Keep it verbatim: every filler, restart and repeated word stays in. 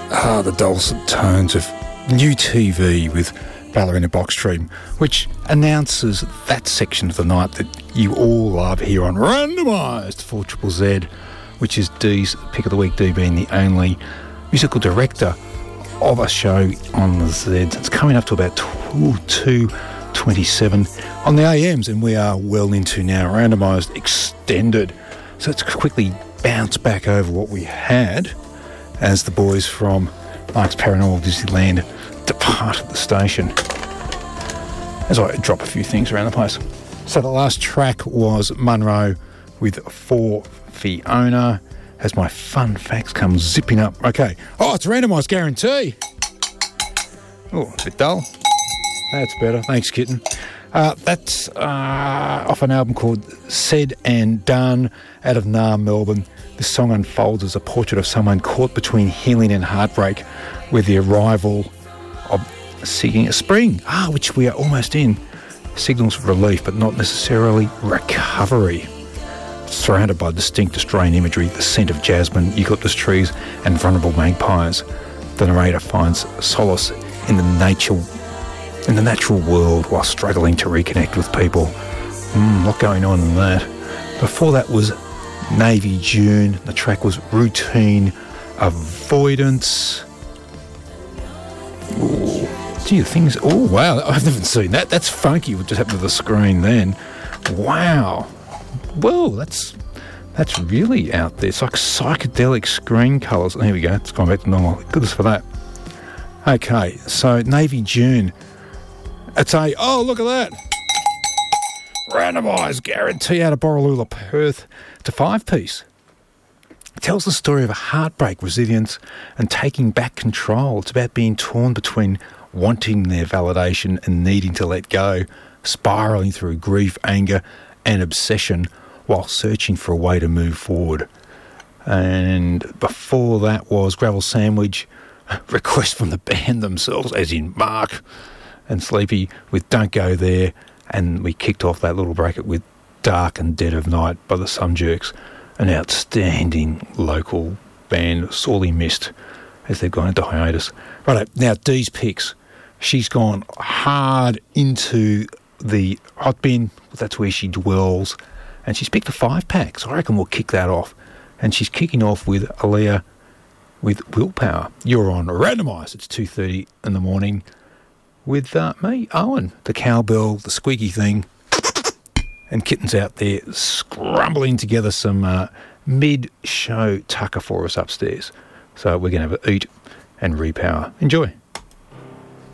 Ah, the dulcet tones of new T V with Ballerina Box Dream, which announces that section of the night that you all love here on Randomised four Z Z Z, which is Dee's Pick of the Week, Dee being the only musical director of a show on the Zeds. It's coming up to about two twenty-seven on the A Ms, and we are well into now Randomised Extended. So let's quickly bounce back over what we had as the boys from Mark's Paranormal Disneyland departed the station, as I drop a few things around the place. So the last track was Monroe with For Fiona, as my fun facts come zipping up. Okay. Oh, it's a randomised guarantee. Oh, a bit dull. That's better. Thanks, kitten. Uh, that's uh, off an album called Said and Done out of Naarm, Melbourne. This song unfolds as a portrait of someone caught between healing and heartbreak with the arrival of seeking a spring, ah, which we are almost in. Signals of relief, but not necessarily recovery. Surrounded by distinct Australian imagery, the scent of jasmine, eucalyptus trees and vulnerable magpies, the narrator finds solace in the nature, in the natural world while struggling to reconnect with people. Mm, a lot going on in that. Before that was Navy June. The track was Routine Avoidance. Ooh, gee, the things. Oh, wow. I've never seen that. That's funky. What just happened to the screen then? Wow. Whoa, that's that's really out there. It's like psychedelic screen colours. There we go. It's gone back to normal. Goodness for that. Okay, so Navy June. It's a, oh, look at that. Randomised guarantee out of Borroloola, Perth. It's a five-piece. It tells the story of a heartbreak, resilience, and taking back control. It's about being torn between wanting their validation and needing to let go, spiralling through grief, anger, and obsession while searching for a way to move forward. And before that was Gravel Sandwich, request from the band themselves, as in Mark and Sleepy, with Don't Go There. And we kicked off that little bracket with Dark and Dead of Night by the Sunjerks, an outstanding local band, sorely missed as they've gone into hiatus. Right, now Dee's picks. She's gone hard into the hot bin. That's where she dwells. And she's picked a five-pack, so I reckon we'll kick that off. And she's kicking off with Aaliyah with Willpower. You're on Randomised. It's two thirty in the morning with uh, me, Owen. The cowbell, the squeaky thing, and Kitten's out there scrumbling together some uh, mid-show tucker for us upstairs. So we're going to have a eat and repower. Enjoy.